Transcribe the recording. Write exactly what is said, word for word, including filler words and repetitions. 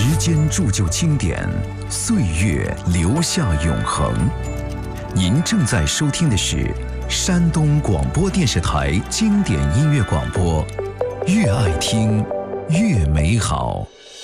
时间铸就经典，岁月留下永恒。您正在收听的是山东广播电视台经典音乐广播，越爱听越美好。